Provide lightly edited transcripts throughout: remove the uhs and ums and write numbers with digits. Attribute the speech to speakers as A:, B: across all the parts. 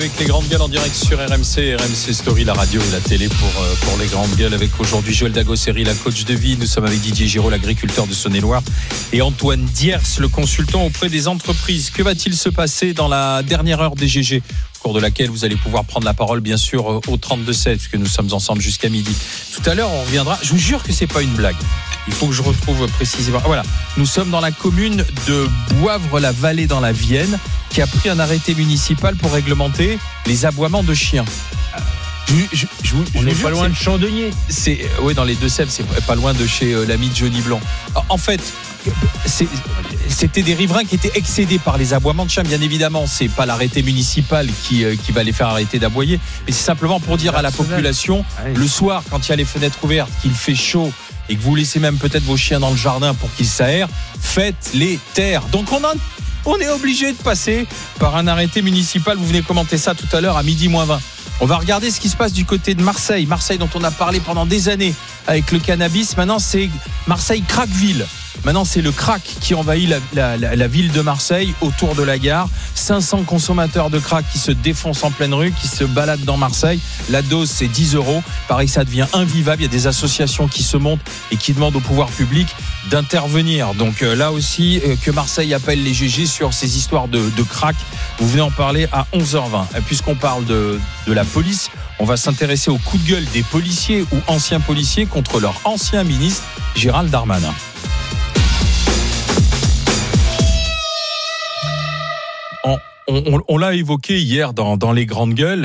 A: Avec les grandes gueules en direct sur RMC Story, la radio et la télé pour les grandes gueules. Avec aujourd'hui Joël Dagosseri, la coach de vie. Nous sommes avec Didier Giraud, l'agriculteur de Saône-et-Loire, et Antoine Diers, le consultant auprès des entreprises. Que va-t-il se passer dans la dernière heure des GG, au cours de laquelle vous allez pouvoir prendre la parole, bien sûr, au 32-7, puisque nous sommes ensemble jusqu'à midi. Tout à l'heure, on reviendra. Je vous jure que c'est pas une blague. Il faut que je retrouve précisément. Voilà, nous sommes dans la commune de Boivre-la-Vallée dans la Vienne, qui a pris un arrêté municipal pour réglementer les aboiements de chiens.
B: On n'est pas loin de Chandonnier.
A: Oui, dans les Deux-Sèvres, c'est pas loin de chez l'ami de Johnny Blanc. En fait, c'était des riverains qui étaient excédés par les aboiements de chiens. Bien évidemment, c'est pas l'arrêté municipal qui va les faire arrêter d'aboyer, mais c'est simplement pour dire à la population, le soir, quand il y a les fenêtres ouvertes, qu'il fait chaud et que vous laissez même peut-être vos chiens dans le jardin pour qu'ils s'aèrent, faites-les taire. Donc on est obligé de passer par un arrêté municipal. Vous venez commenter ça tout à l'heure à midi moins 20. On va regarder ce qui se passe du côté de Marseille. Marseille dont on a parlé pendant des années avec le cannabis. Maintenant, c'est Marseille Crackville. Maintenant, c'est le crack qui envahit la ville de Marseille autour de la gare. 500 consommateurs de crack qui se défoncent en pleine rue, qui se baladent dans Marseille. La dose, c'est 10 €. Pareil, ça devient invivable. Il y a des associations qui se montent et qui demandent au pouvoir public d'intervenir. Donc là aussi, que Marseille appelle les GG sur ces histoires de crack. Vous venez en parler à 11h20. Et puisqu'on parle de la police, on va s'intéresser au coup de gueule des policiers ou anciens policiers contre leur ancien ministre, Gérald Darmanin. On l'a évoqué hier dans les grandes gueules,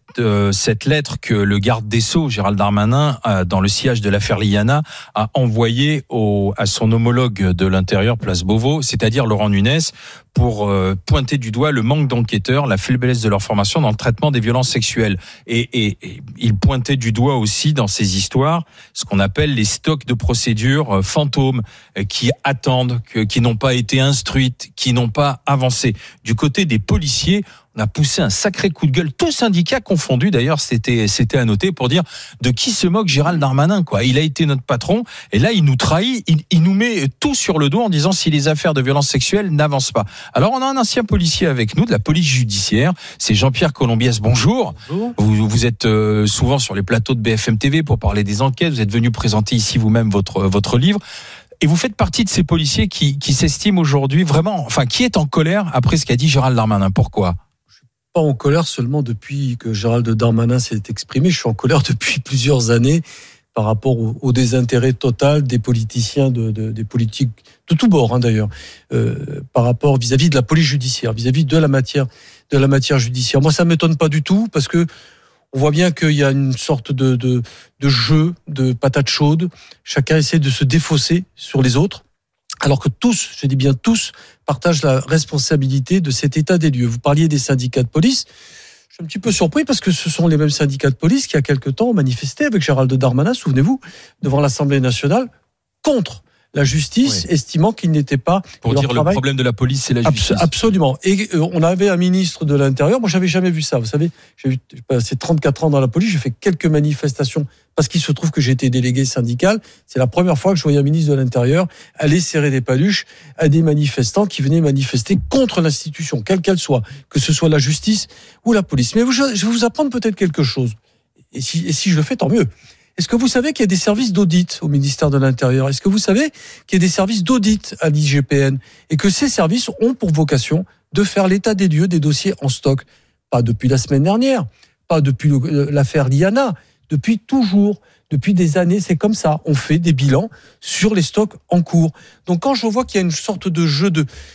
A: cette lettre que le garde des Sceaux, Gérald Darmanin, dans le sillage de l'affaire Liana, a envoyée à son homologue de l'Intérieur, Place Beauvau, c'est-à-dire Laurent Nunez, pour pointer du doigt le manque d'enquêteurs, la faiblesse de leur formation dans le traitement des violences sexuelles. Et il pointait du doigt aussi dans ces histoires ce qu'on appelle les stocks de procédures fantômes qui attendent, qui n'ont pas été instruites, qui n'ont pas avancé. Du côté des policiers, on a poussé un sacré coup de gueule, tous syndicats confondus d'ailleurs, c'était à noter, pour dire de qui se moque Gérald Darmanin, quoi. Il a été notre patron et là il nous trahit, il nous met tout sur le dos en disant si les affaires de violence sexuelle n'avancent pas. Alors on a un ancien policier avec nous de la police judiciaire, c'est Jean-Pierre Colombiès. Bonjour. Bonjour. Vous êtes souvent sur les plateaux de BFM TV pour parler des enquêtes, vous êtes venu présenter ici vous-même votre livre. Et vous faites partie de ces policiers qui s'estiment aujourd'hui vraiment, enfin qui est en colère après ce qu'a dit Gérald Darmanin. Pourquoi ?
C: Pas en colère seulement depuis que Gérald Darmanin s'est exprimé, je suis en colère depuis plusieurs années par rapport au désintérêt total des politiciens, des politiques de tous bords d'ailleurs, par rapport vis-à-vis de la police judiciaire, vis-à-vis de la matière judiciaire. Moi, ça m'étonne pas du tout parce que on voit bien qu'il y a une sorte de jeu de patates chaudes. Chacun essaie de se défausser sur les autres. Alors que tous, je dis bien tous, partagent la responsabilité de cet état des lieux. Vous parliez des syndicats de police. Je suis un petit peu surpris parce que ce sont les mêmes syndicats de police qui, il y a quelque temps, ont manifesté avec Gérald Darmanin, souvenez-vous, devant l'Assemblée nationale, contre la justice, oui, estimant qu'il n'était pas...
A: Pour dire le problème de la police, c'est la justice.
C: Absolument. Et on avait un ministre de l'Intérieur, moi j'avais jamais vu ça, vous savez, j'ai passé 34 ans dans la police, j'ai fait quelques manifestations, parce qu'il se trouve que j'ai été délégué syndical, c'est la première fois que je voyais un ministre de l'Intérieur aller serrer des paluches à des manifestants qui venaient manifester contre l'institution, quelle qu'elle soit, que ce soit la justice ou la police. Mais je vais vous apprendre peut-être quelque chose, et si je le fais, tant mieux. Est-ce que vous savez qu'il y a des services d'audit au ministère de l'Intérieur ? Est-ce que vous savez qu'il y a des services d'audit à l'IGPN et que ces services ont pour vocation de faire l'état des lieux des dossiers en stock ? Pas depuis la semaine dernière, pas depuis l'affaire Liana, depuis toujours, depuis des années, c'est comme ça. On fait des bilans sur les stocks en cours. Donc quand je vois qu'il y a une sorte de jeu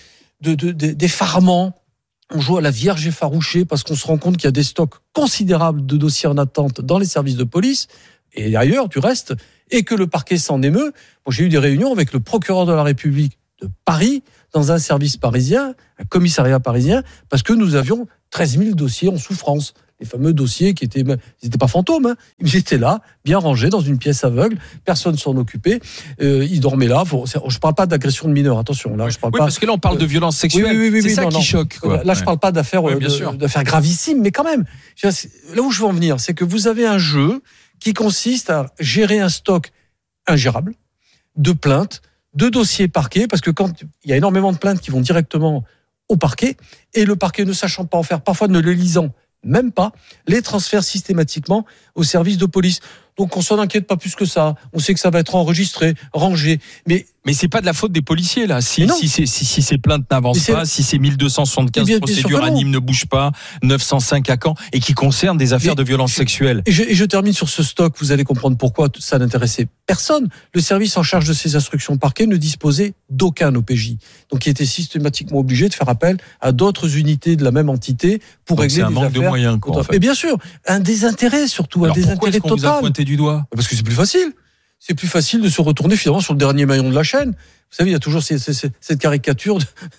C: d'effarement, on joue à la vierge effarouchée parce qu'on se rend compte qu'il y a des stocks considérables de dossiers en attente dans les services de police, et ailleurs du reste, et que le parquet s'en émeut. Bon, j'ai eu des réunions avec le procureur de la République de Paris, dans un service parisien, un commissariat parisien, parce que nous avions 13 000 dossiers en souffrance. Les fameux dossiers qui étaient, ils n'étaient pas fantômes, ils étaient là, bien rangés dans une pièce aveugle, personne s'en occupait, ils dormaient là. Je parle pas d'agression de mineurs, attention. Là, je parle pas.
A: Parce que là, on parle de violence sexuelle.
C: Oui,
A: c'est ça qui choque, quoi.
C: Là, je parle pas d'affaires gravissimes, mais quand même. Là où je veux en venir, c'est que vous avez un jeu qui consiste à gérer un stock ingérable de plaintes, de dossiers parquets, parce que quand il y a énormément de plaintes qui vont directement au parquet, et le parquet ne sachant pas en faire, parfois ne les lisant même pas, les transfère systématiquement aux services de police. Donc on s'en inquiète pas plus que ça. On sait que ça va être enregistré, rangé. Mais
A: c'est pas de la faute des policiers là. Si ces plaintes n'avancent pas, si ces 1275 procédures à Nîmes ne bougent pas, 905 à Caen et qui concernent des affaires de violence sexuelle.
C: Et je termine sur ce stock. Vous allez comprendre pourquoi ça n'intéressait personne. Le service en charge de ces instructions parquet ne disposait d'aucun OPJ. Donc il était systématiquement obligé de faire appel à d'autres unités de la même entité pour régler des affaires.
A: C'est un manque de moyens, quoi. En fait.
C: Et bien sûr, un désintérêt surtout,
A: alors
C: un désintérêt total.
A: Vous a pointé du doigt?
C: Parce que c'est plus facile. C'est plus facile de se retourner finalement sur le dernier maillon de la chaîne. Vous savez, il y a toujours cette caricature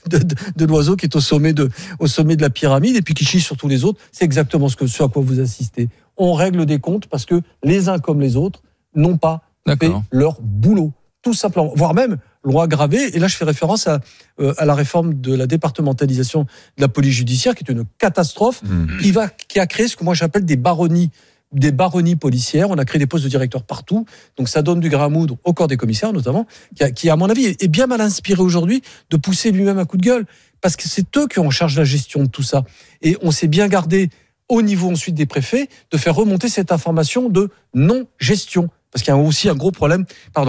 C: de l'oiseau qui est au sommet de la pyramide et puis qui chie sur tous les autres. C'est exactement ce à quoi vous assistez. On règle des comptes parce que les uns comme les autres n'ont pas fait leur boulot. Tout simplement. Voire même l'ont aggravé. Et là, je fais référence à la réforme de la départementalisation de la police judiciaire qui est une catastrophe qui a créé ce que moi j'appelle des baronnies policières. On a créé des postes de directeurs partout. Donc ça donne du grain à moudre au corps des commissaires notamment, qui à mon avis est bien mal inspiré aujourd'hui de pousser lui-même un coup de gueule. Parce que c'est eux qui ont en charge la gestion de tout ça. Et on s'est bien gardé au niveau ensuite des préfets de faire remonter cette information de non-gestion. Parce qu'il y a aussi un gros problème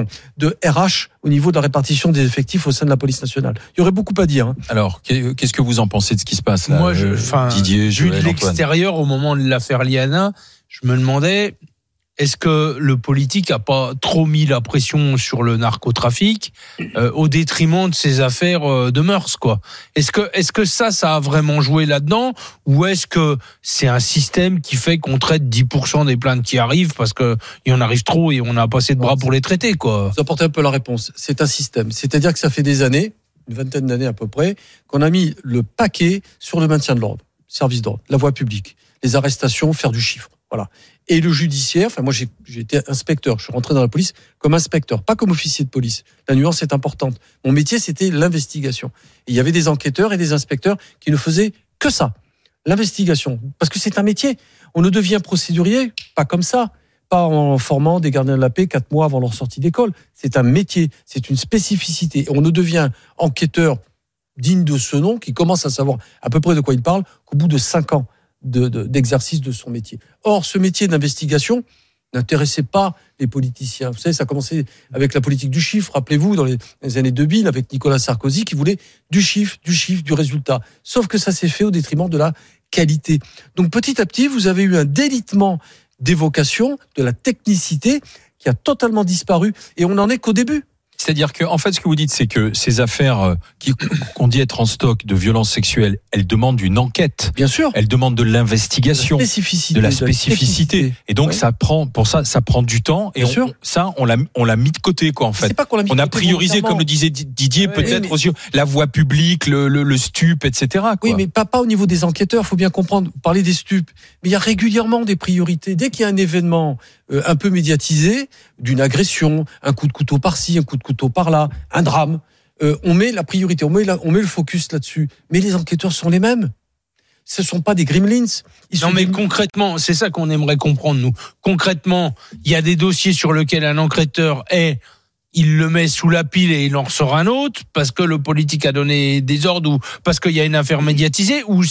C: de RH au niveau de la répartition des effectifs au sein de la police nationale. Il y aurait beaucoup à dire.
A: Alors, qu'est-ce que vous en pensez de ce qui se passe là?
B: Moi,
A: Didier,
B: vu de l'extérieur, au moment de l'affaire Liana, je me demandais, est-ce que le politique a pas trop mis la pression sur le narcotrafic au détriment de ces affaires de mœurs, quoi? Est-ce que ça a vraiment joué là-dedans, ou est-ce que c'est un système qui fait qu'on traite 10% des plaintes qui arrivent parce que il y en arrive trop et on n'a pas assez de bras pour les traiter, quoi?
C: Vous apportez un peu la réponse. C'est un système. C'est-à-dire que ça fait des années, une vingtaine d'années à peu près, qu'on a mis le paquet sur le maintien de l'ordre, service d'ordre, la voie publique, les arrestations, faire du chiffre. Voilà. Et le judiciaire, moi j'ai été inspecteur, je suis rentré dans la police comme inspecteur, pas comme officier de police. La nuance est importante. Mon métier, c'était l'investigation. Et il y avait des enquêteurs et des inspecteurs qui ne faisaient que ça, l'investigation. Parce que c'est un métier. On ne devient procédurier pas comme ça, pas en formant des gardiens de la paix 4 mois avant leur sortie d'école. C'est un métier, c'est une spécificité. On ne devient enquêteur digne de ce nom, qui commence à savoir à peu près de quoi il parle, qu'au bout de 5 ans d'exercice de son métier. Or, ce métier d'investigation n'intéressait pas les politiciens. Vous savez, ça a commencé avec la politique du chiffre, rappelez-vous, dans les années 2000, avec Nicolas Sarkozy, qui voulait du chiffre, du résultat. Sauf que ça s'est fait au détriment de la qualité. Donc, petit à petit, vous avez eu un délitement des vocations, de la technicité, qui a totalement disparu, et on n'en est qu'au début.
A: C'est-à-dire que, en fait, ce que vous dites, c'est que ces affaires qu'on dit être en stock de violences sexuelles, elles demandent une enquête.
C: Bien sûr.
A: Elles demandent de l'investigation.
C: De la spécificité.
A: Et donc, ça prend du temps. Et on l'a mis de côté, quoi, en fait.
C: C'est pas qu'on l'a mis de côté.
A: On a priorisé, comme le disait Didier, peut-être aussi, la voie publique, le stup, etc., quoi.
C: Oui, mais pas au niveau des enquêteurs. Faut bien comprendre. Vous parlez des stupes. Mais il y a régulièrement des priorités. Dès qu'il y a un événement un peu médiatisé, d'une agression, un coup de couteau par-ci, un coup de couteau par-là, un drame, on met la priorité, on met le focus là-dessus. Mais les enquêteurs sont les mêmes. Ce ne sont pas des gremlins.
B: Concrètement, c'est ça qu'on aimerait comprendre, nous. Concrètement, il y a des dossiers sur lesquels un enquêteur il le met sous la pile et il en ressort un autre parce que le politique a donné des ordres ou parce qu'il y a une affaire médiatisée ou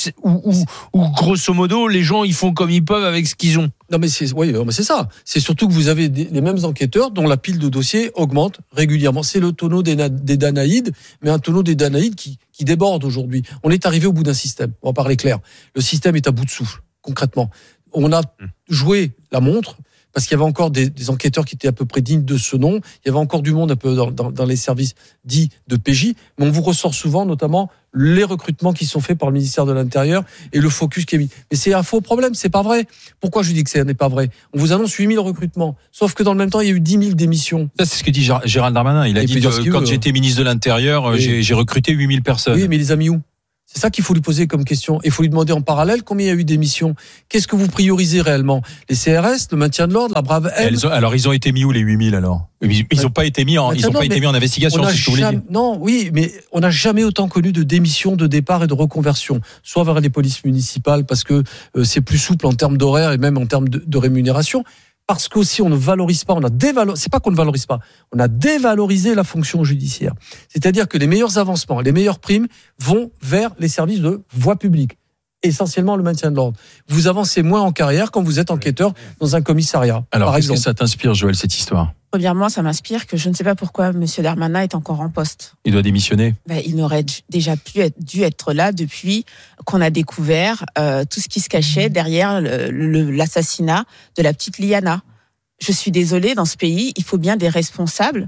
B: grosso modo les gens ils font comme ils peuvent avec ce qu'ils ont.
C: Non mais c'est ça. C'est surtout que vous avez les mêmes enquêteurs dont la pile de dossiers augmente régulièrement. C'est le tonneau des Danaïdes, mais un tonneau des Danaïdes qui déborde aujourd'hui. On est arrivé au bout d'un système. On va parler clair. Le système est à bout de souffle, concrètement. On a joué la montre. Parce qu'il y avait encore des enquêteurs qui étaient à peu près dignes de ce nom. Il y avait encore du monde un peu dans les services dits de PJ. Mais on vous ressort souvent, notamment, les recrutements qui sont faits par le ministère de l'Intérieur et le focus qui est mis. Mais c'est un faux problème, c'est pas vrai. Pourquoi je dis que ce n'est pas vrai? On vous annonce 8 000 recrutements. Sauf que dans le même temps, il y a eu 10 000 démissions.
A: Ça, c'est ce que dit Gérald Darmanin. Il a dit quand j'étais ministre de l'Intérieur, j'ai recruté 8 000 personnes.
C: Oui, mais les amis où? C'est ça qu'il faut lui poser comme question. Il faut lui demander en parallèle combien il y a eu d'émissions. Qu'est-ce que vous priorisez réellement? Les CRS, le maintien de l'ordre, la Brave M.
A: Alors, ils ont été mis où les 8000 alors? Ils n'ont pas été mis en investigation, c'est ce que vous voulez dire.
C: Non, oui, mais on n'a jamais autant connu de démissions, de départs et de reconversions. Soit vers les polices municipales parce que c'est plus souple en termes d'horaire et même en termes de rémunération. Parce qu'aussi on ne valorise pas, c'est pas qu'on ne valorise pas, on a dévalorisé la fonction judiciaire. C'est-à-dire que les meilleurs avancements, les meilleures primes vont vers les services de voie publique. essentiellement le maintien de l'ordre. Vous avancez moins en carrière quand vous êtes enquêteur dans un commissariat.
A: Alors,
C: par
A: qu'est-ce
C: exemple.
A: que ça t'inspire, Joël, cette histoire ?
D: Premièrement, ça m'inspire que je ne sais pas pourquoi M. Darmanin est encore en poste.
A: Il doit démissionner.
D: Il n'aurait déjà dû être là depuis qu'on a découvert tout ce qui se cachait derrière l'assassinat de la petite Liana. Je suis désolée, dans ce pays, il faut bien des responsables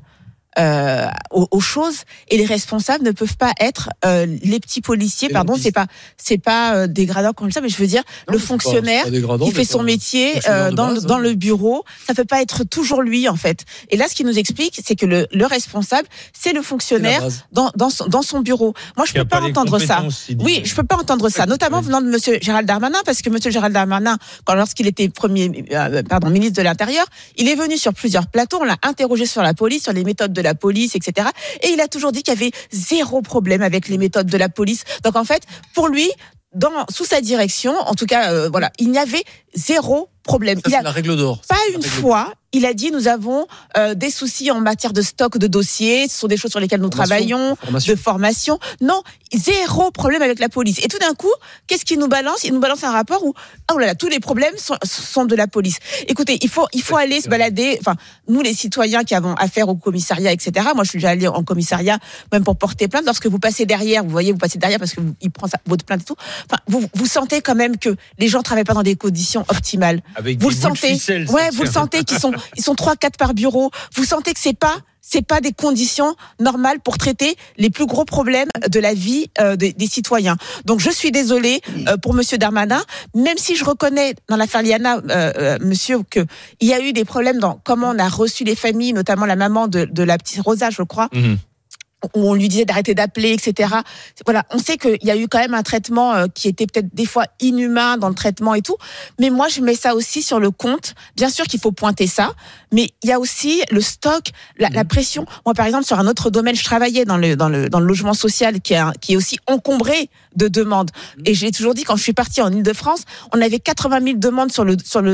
D: aux choses, et les responsables ne peuvent pas être les petits policiers. Pardon, c'est pas dégradant comme ça, mais je veux dire le fonctionnaire qui fait son métier dans le bureau, ça peut pas être toujours lui en fait. Et là, ce qui nous explique, c'est que le responsable, c'est le fonctionnaire dans son bureau. Moi, je peux pas entendre ça. Oui, je peux pas entendre ça, notamment venant de Monsieur Gérald Darmanin, parce que Monsieur Gérald Darmanin, lorsqu'il était ministre de l'Intérieur, il est venu sur plusieurs plateaux, on l'a interrogé sur la police, sur les méthodes de la police, etc. Et il a toujours dit qu'il y avait zéro problème avec les méthodes de la police. Donc en fait, pour lui, sous sa direction, en tout cas, il n'y avait zéro problème.
C: Ça, c'est la règle d'or.
D: Pas une fois, il a dit nous avons des soucis en matière de stock de dossiers, ce sont des choses sur lesquelles nous travaillons, de formation. Non, zéro problème avec la police. Et tout d'un coup, qu'est-ce qu'il nous balance ? Il nous balance un rapport où tous les problèmes sont de la police. Écoutez, il faut aller se balader. Enfin, nous les citoyens qui avons affaire au commissariat, etc. Moi, je suis déjà allée en commissariat même pour porter plainte. Lorsque vous passez derrière, vous passez derrière parce que il prend votre plainte et tout. Enfin, vous sentez quand même que les gens travaillent pas dans des conditions optimales.
B: Avec
D: vous le sentez. Vous le sentez qu'ils sont 3-4 par bureau. Vous sentez que c'est pas des conditions normales pour traiter les plus gros problèmes de la vie des citoyens. Donc je suis désolée pour Monsieur Darmanin, même si je reconnais dans l'affaire Liana, monsieur, que il y a eu des problèmes dans comment on a reçu les familles, notamment la maman de la petite Rosa, je crois. Mmh. Où on lui disait d'arrêter d'appeler, etc. Voilà, on sait qu'il y a eu quand même un traitement qui était peut-être des fois inhumain dans le traitement et tout. Mais moi, je mets ça aussi sur le compte. Bien sûr qu'il faut pointer ça, mais il y a aussi le stock, la pression. Moi, par exemple, sur un autre domaine, je travaillais dans le logement social qui est aussi encombré de demandes. Et j'ai toujours dit, quand je suis partie en Île-de-France, on avait 80 000 demandes sur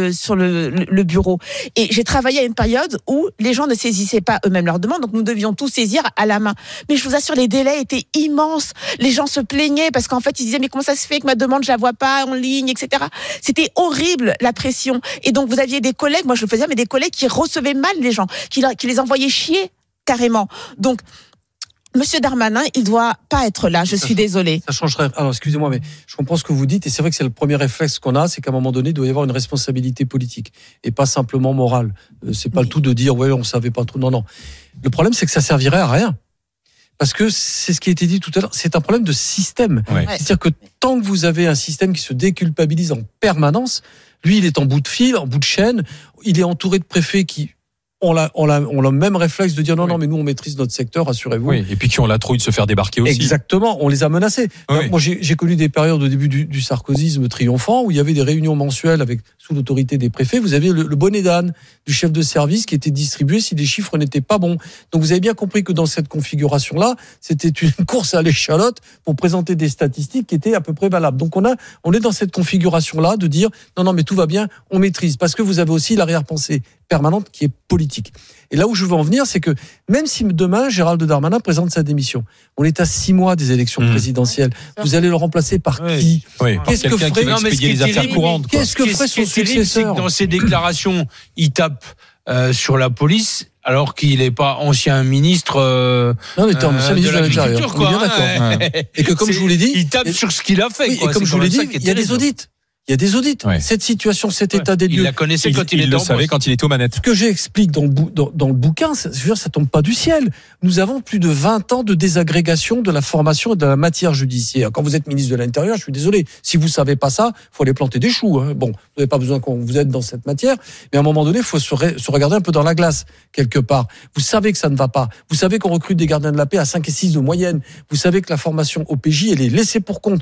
D: le bureau. Et j'ai travaillé à une période où les gens ne saisissaient pas eux-mêmes leurs demandes, donc nous devions tout saisir à la main. Mais je vous assure, les délais étaient immenses. Les gens se plaignaient parce qu'en fait, ils disaient mais comment ça se fait que ma demande, je la vois pas en ligne, etc. C'était horrible, la pression. Et donc, vous aviez des collègues, moi je le faisais, mais des collègues qui recevaient mal les gens, qui les envoyaient chier carrément. Donc, Monsieur Darmanin, il doit pas être là. Je suis désolée.
C: Ça changerait. Alors, excusez-moi, mais je comprends ce que vous dites, et c'est vrai que c'est le premier réflexe qu'on a, c'est qu'à un moment donné, il doit y avoir une responsabilité politique et pas simplement morale. C'est pas le tout de dire ouais, on savait pas trop. Non. Le problème, c'est que ça servirait à rien. Parce que c'est ce qui a été dit tout à l'heure, c'est un problème de système. Ouais. C'est-à-dire que tant que vous avez un système qui se déculpabilise en permanence, lui, il est en bout de fil, en bout de chaîne, il est entouré de préfets qui ont le même réflexe de dire non, mais nous, on maîtrise notre secteur, rassurez-vous.
A: Oui, et puis qui ont la trouille de se faire débarquer aussi.
C: Exactement, on les a menacés. Oui. Moi, j'ai connu des périodes au début du sarkozysme triomphant où il y avait des réunions mensuelles sous l'autorité des préfets. Vous aviez le bonnet d'âne du chef de service qui était distribué si les chiffres n'étaient pas bons. Donc, vous avez bien compris que dans cette configuration-là, c'était une course à l'échalote pour présenter des statistiques qui étaient à peu près valables. Donc, on est dans cette configuration-là de dire non, mais tout va bien, on maîtrise. Parce que vous avez aussi l'arrière-pensée permanente qui est politique. Et là où je veux en venir, c'est que même si demain Gérald Darmanin présente sa démission, on est à 6 mois des élections présidentielles. Vous allez le remplacer par qui ?
A: Qu'est-ce que ferait les affaires courantes ?
C: Qu'est-ce que ferait son successeur ?
B: Dans ses déclarations, il tape sur la police. Alors qu'il n'est pas ancien ministre.
C: Non, mais ancien ministre de l'Intérieur.
B: Quoi,
C: bien d'accord. Et que comme je vous l'ai dit,
B: il tape sur ce qu'il a fait.
C: Oui, et comme je vous l'ai dit, il y a des audits. Il y a des audits. Ouais. Cette situation, cet état des lieux.
B: Il la connaissait quand il était en poste.
A: Il le savait quand il était aux manettes.
C: Ce que j'explique dans le bouquin, ça tombe pas du ciel. Nous avons plus de 20 ans de désagrégation de la formation et de la matière judiciaire. Quand vous êtes ministre de l'Intérieur, je suis désolé. Si vous savez pas ça, faut aller planter des choux. Hein. Bon, vous n'avez pas besoin qu'on vous aide dans cette matière. Mais à un moment donné, il faut se regarder un peu dans la glace, quelque part. Vous savez que ça ne va pas. Vous savez qu'on recrute des gardiens de la paix à 5 et 6 de moyenne. Vous savez que la formation au PJ, elle est laissée pour compte.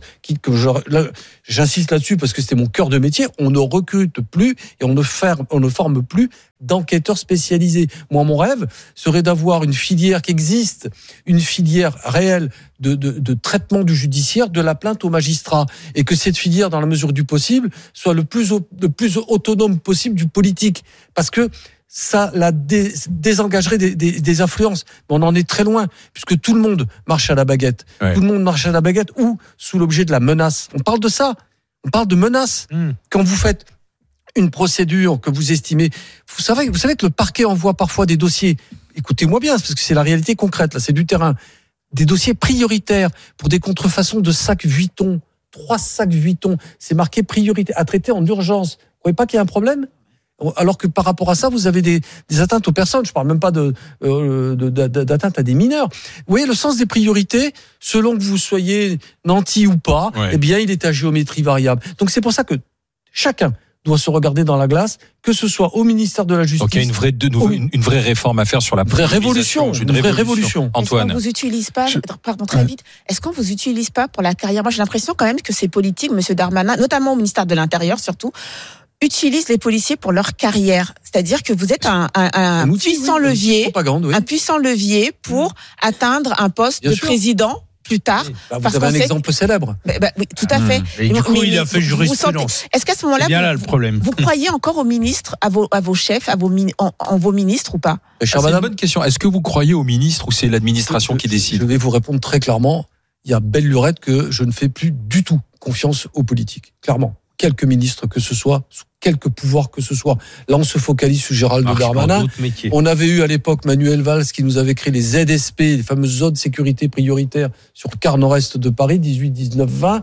C: J'insiste là-dessus parce que c'était mon cœur de métier. On ne recrute plus et on ne forme plus d'enquêteurs spécialisés. Moi, mon rêve serait d'avoir une filière qui existe, une filière réelle de traitement du judiciaire, de la plainte aux magistrats, et que cette filière, dans la mesure du possible, soit le plus autonome possible du politique, parce que ça la désengagerait des influences. Mais on en est très loin, puisque tout le monde marche à la baguette. Ouais. Tout le monde marche à la baguette ou sous l'objet de la menace. On parle de ça. On parle de menaces. Quand vous faites une procédure que vous estimez, vous savez que le parquet envoie parfois des dossiers. Écoutez-moi bien, parce que c'est la réalité concrète, là, c'est du terrain. Des dossiers prioritaires pour des contrefaçons de sacs Vuitton, 3 sacs Vuitton. C'est marqué priorité à traiter en urgence. Vous ne croyez pas qu'il y a un problème ? Alors que par rapport à ça, vous avez des atteintes aux personnes. Je ne parle même pas d'atteinte à des mineurs. Vous voyez, le sens des priorités, selon que vous soyez nanti ou pas, eh bien, il est à géométrie variable. Donc c'est pour ça que chacun doit se regarder dans la glace, que ce soit au ministère de la Justice.
A: Donc il y a une vraie réforme à faire sur la
C: vraie révolution.
A: Antoine.
D: Est-ce qu'on vous utilise pas, très vite, est-ce qu'on vous utilise pas pour la carrière ? Moi, j'ai l'impression quand même que ces politiques, M. Darmanin, notamment au ministère de l'Intérieur surtout, utilisent les policiers pour leur carrière. C'est-à-dire que vous êtes un puissant levier, un puissant levier pour atteindre un poste de président plus tard.
C: Vous avez un exemple célèbre.
D: Oui, tout à fait.
B: Et du coup, il a fait jurisprudence.
D: Est-ce qu'à ce moment-là,
B: le problème.
D: Vous croyez encore aux ministres, à vos chefs, en vos ministres ou pas ?
A: C'est une bonne question. Est-ce que vous croyez aux ministres ou c'est l'administration qui décide ?
C: Je vais vous répondre très clairement. Il y a belle lurette que je ne fais plus du tout confiance aux politiques. Clairement. Quelques ministres que ce soit, sous quelque pouvoir que ce soit. Là, on se focalise sur Gérald Darmanin. On avait eu à l'époque Manuel Valls qui nous avait créé les ZSP, les fameuses zones de sécurité prioritaires sur le quart nord-est de Paris, 18, 19, 20.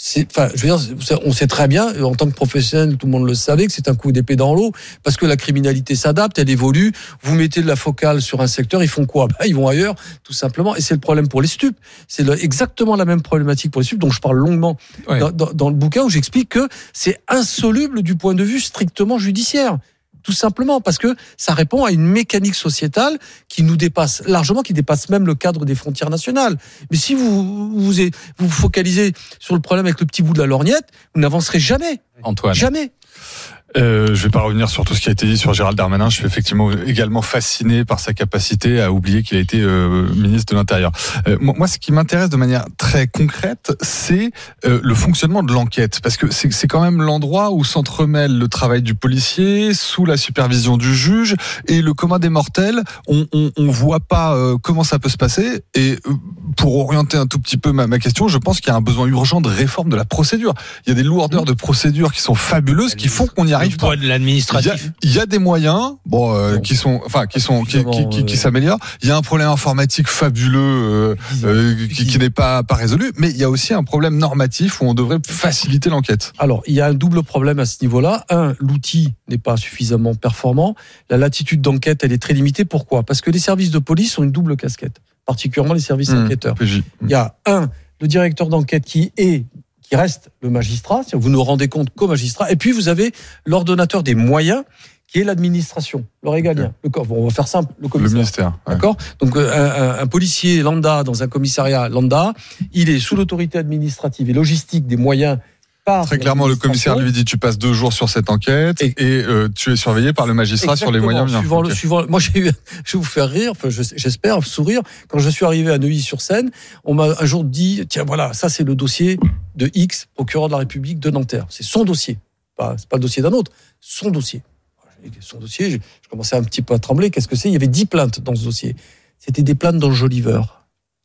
C: On sait très bien, en tant que professionnel, tout le monde le savait, que c'est un coup d'épée dans l'eau, parce que la criminalité s'adapte, elle évolue. Vous mettez de la focale sur un secteur, ils font quoi ? Ils vont ailleurs, tout simplement. Et c'est le problème pour les stupes. C'est exactement la même problématique pour les stupes, dont je parle longuement dans le bouquin, où j'explique que c'est insoluble du point de vue strictement judiciaire. Tout simplement parce que ça répond à une mécanique sociétale qui nous dépasse largement, qui dépasse même le cadre des frontières nationales. Mais si vous focalisez sur le problème avec le petit bout de la lorgnette, vous n'avancerez jamais.
A: Antoine.
C: Jamais.
E: Je vais pas revenir sur tout ce qui a été dit sur Gérald Darmanin. Je suis effectivement également fasciné par sa capacité à oublier qu'il a été ministre de l'Intérieur. Moi, ce qui m'intéresse de manière très concrète, c'est le fonctionnement de l'enquête, parce que c'est quand même l'endroit où s'entremêle le travail du policier sous la supervision du juge et le commun des mortels. On voit pas comment ça peut se passer. Et pour orienter un tout petit peu ma question, je pense qu'il y a un besoin urgent de réforme de la procédure. Il y a des lourdeurs de procédure qui sont fabuleuses, qui font qu'on y arrive pas.
B: De l'administratif.
E: Il y a des moyens, qui s'améliorent. Il y a un problème informatique fabuleux qui n'est pas résolu, mais il y a aussi un problème normatif où on devrait faciliter l'enquête.
C: Alors, il y a un double problème à ce niveau-là. l'outil n'est pas suffisamment performant. La latitude d'enquête, elle est très limitée. Pourquoi ? Parce que les services de police ont une double casquette, particulièrement les services enquêteurs.
E: PJ.
C: Il y a le directeur d'enquête qui reste le magistrat, c'est-à-dire vous ne rendez compte qu'au magistrat, et puis vous avez l'ordonnateur des moyens, qui est l'administration, le régalien. On va faire simple, le commissaire.
E: Le ministère. Ouais.
C: D'accord ? Donc un policier lambda dans un commissariat lambda, il est sous l'autorité administrative et logistique des moyens.
E: Très clairement, le commissaire lui dit tu passes 2 jours sur cette enquête et tu es surveillé par le magistrat sur les moyens.
C: Suivant. Moi, je vais vous faire rire, j'espère sourire. Quand je suis arrivé à Neuilly-sur-Seine, on m'a un jour dit tiens voilà, ça c'est le dossier de X, procureur de la République de Nanterre. C'est son dossier, c'est pas le dossier d'un autre, son dossier. Son dossier, je commençais un petit peu à trembler. Qu'est-ce que c'est ? Il y avait 10 plaintes dans ce dossier. C'était des plaintes d'enjoliveurs.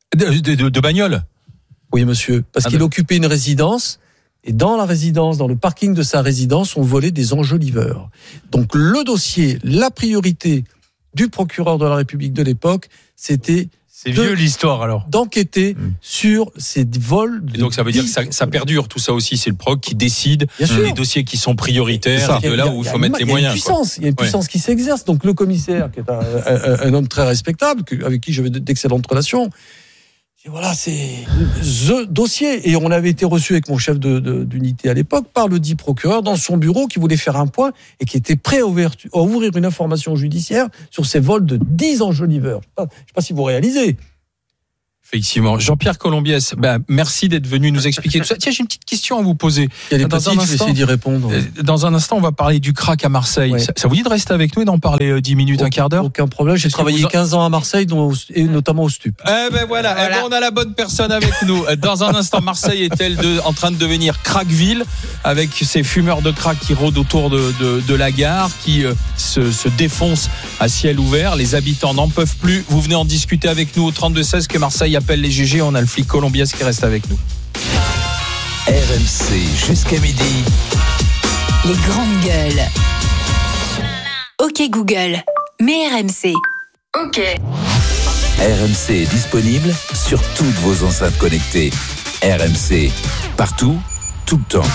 A: De bagnole ?
C: Oui, monsieur, parce qu'il occupait une résidence. Et dans la résidence, dans le parking de sa résidence, on volait des enjoliveurs. Donc le dossier, la priorité du procureur de la République de l'époque, c'était...
B: C'est vieux l'histoire alors.
C: D'enquêter sur ces vols.
A: Et donc ça veut dire que ça perdure, tout ça aussi. C'est le proc qui décide les dossiers qui sont prioritaires, et de là où il faut mettre les moyens.
C: Il y a une puissance qui s'exerce. Donc le commissaire, qui est un homme très respectable, avec qui j'avais d'excellentes relations, et voilà, c'est the dossier. Et on avait été reçu avec mon chef d'unité à l'époque par le dit procureur dans son bureau qui voulait faire un point et qui était prêt à ouvrir une information judiciaire sur ces vols de 10 enjoliveurs. Je ne sais pas si vous réalisez.
A: Effectivement. Jean-Pierre Colombiès, merci d'être venu nous expliquer tout ça. Tiens, j'ai une petite question à vous poser.
C: Il y a des petites, je vais essayer d'y répondre.
A: Dans un instant, on va parler du crack à Marseille. Ouais. Ça vous dit de rester avec nous et d'en parler 10 minutes, un quart d'heure ?
C: Aucun problème. J'ai travaillé 15 ans à Marseille, et notamment au STUP.
A: Voilà. On a la bonne personne avec nous. Dans un instant, Marseille est-elle en train de devenir crackville, avec ces fumeurs de crack qui rôdent autour de la gare, qui se défoncent à ciel ouvert. Les habitants n'en peuvent plus. Vous venez en discuter avec nous au 32-16 que Marseille appelle les GG. On a le flic Colombiès qui reste avec nous.
F: RMC jusqu'à midi.
G: Les grandes gueules. Ok Google, mets RMC.
H: Ok.
F: RMC est disponible sur toutes vos enceintes connectées. RMC, partout, tout le temps.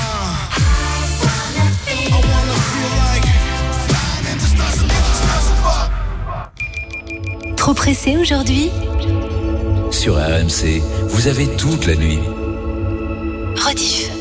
G: Trop pressé aujourd'hui ?
F: Sur RMC, vous avez toute la nuit.
G: Rediff.